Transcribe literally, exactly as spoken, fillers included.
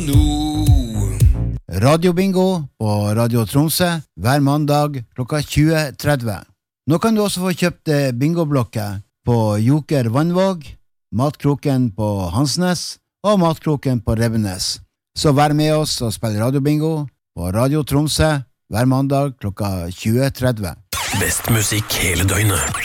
no. Radiobingo på Radio Tromsø hver mandag klokka tjue tretti. Nå kan du også få kjøpt bingoblokker på Joker Vannvåg, Matkroken på Hansnes og Matkroken på Rebbenes. Så vær med oss og spill radiobingo på Radio Tromsø hver mandag klokka tjue tretti. Best musikk hele døgnet.